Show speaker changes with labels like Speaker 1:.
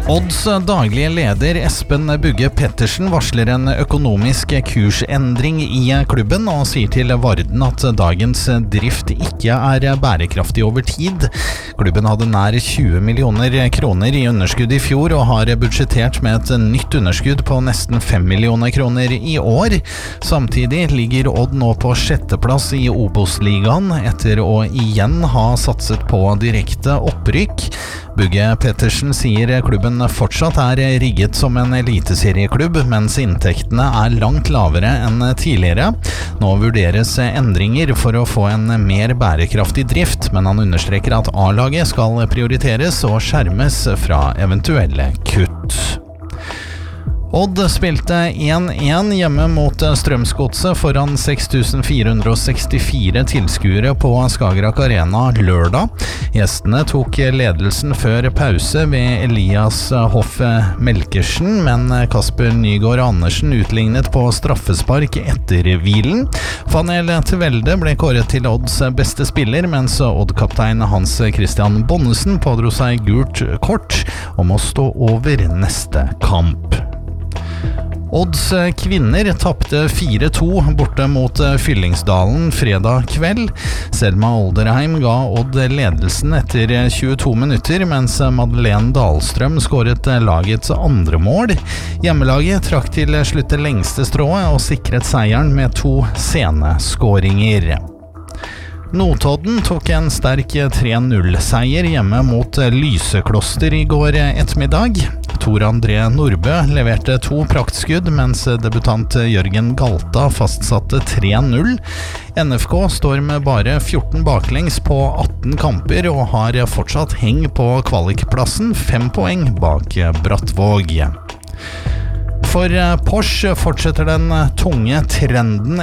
Speaker 1: Odds daglige leder Espen Bugge Pettersen varsler en økonomisk kursendring i klubben og sier til Varden at dagens drift ikke er bærekraftig over tid. Klubben hadde nær 20 millioner kroner i underskudd i fjor og har budsjettert med et nytt underskudd på nesten 5 millioner kroner i år. Samtidig ligger Odd nå på 6. plass i Obos-ligaen etter å igjen ha satset på direkte opprykk. Bugge Pettersen sier klubben fortsatt er rigget som en eliteserieklubb, mens inntektene er langt lavere enn tidligere. Nå vurderes endringer for å få en mer bærekraftig drift, men han understreker at A-laget skal prioriteres og skjermes fra eventuelle kutt. Odd spilte 1-1 hjemme mot Strømsgodset foran 6.464 tilskuere på Skagerrak Arena lørdag. Gjestene tok ledelsen før pause ved Elias Hoff Melkersen, men Kasper Nygaard Andersen utlignet på straffespark etter hvilen. Fanel Tvelde ble kåret til Odds beste spiller, mens Odd-kaptein Hans Christian Bonnesen pådro seg gult kort og må stå over neste kamp. Odds kvinner tappte 4-2 borte mot Fyllingsdalen fredag kveld. Selma Olderheim ga Odd ledelsen etter 22 minutter, mens Madeleine Dahlstrøm skåret lagets andre mål. Hjemmelaget trakk til slutt det lengste strået og sikret seieren med 2 sene skåringer. Notodden tok en sterk 3-0-seier hjemme mot Lysekloster i går ettermiddag. Tor André Nordbø leverte 2 praktskudd, mens debutant Jørgen Galta fastsatte 3-0. NFK står med bare 14 baklengs på 18 kamper og har fortsatt heng på kvalikplassen, 5 poeng bak Brattvåg. For Porsche fortsetter den tunge trenden